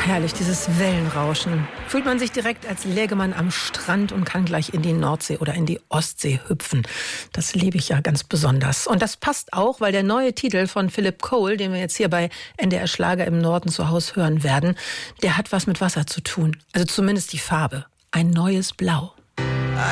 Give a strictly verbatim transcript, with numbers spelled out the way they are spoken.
Herrlich, dieses Wellenrauschen. Fühlt man sich direkt, als läge man am Strand und kann gleich in die Nordsee oder in die Ostsee hüpfen. Das liebe ich ja ganz besonders. Und das passt auch, weil der neue Titel von Philip Cole, den wir jetzt hier bei N D R Schlager im Norden zu Hause hören werden, der hat was mit Wasser zu tun. Also zumindest die Farbe. Ein neues Blau.